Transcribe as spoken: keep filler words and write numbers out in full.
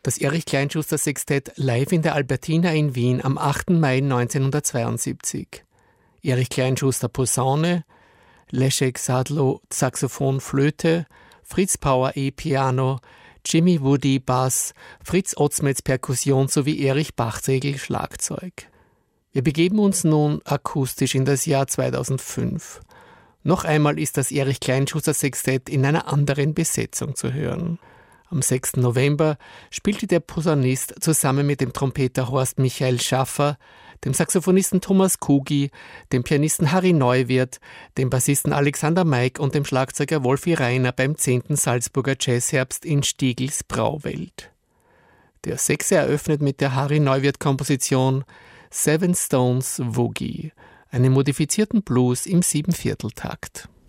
Das Erich Kleinschusters Sextett live in der Albertina in Wien am achten Mai neunzehnhundertzweiundsiebzig. Erich Kleinschuster Posaune, Leszek Sadlo Saxophon, Flöte, Fritz Pauer E-Piano, Jimmy Woody Bass, Fritz Otzmetz Perkussion sowie Erich Bachzegel Schlagzeug. Wir begeben uns nun akustisch in das Jahr zweitausendfünf. Noch einmal ist das Erich Kleinschuster Sextett in einer anderen Besetzung zu hören. Am sechsten November spielte der Posaunist zusammen mit dem Trompeter Horst Michael Schaffer, dem Saxophonisten Thomas Kugi, dem Pianisten Harry Neuwirth, dem Bassisten Alexander Maik und dem Schlagzeuger Wolfi Reiner beim zehnten Salzburger Jazzherbst in Stiegls Brauwelt. Der Sechse eröffnet mit der Harry Neuwirth-Komposition Seven Stones Woogie, einem modifizierten Blues im Siebenvierteltakt.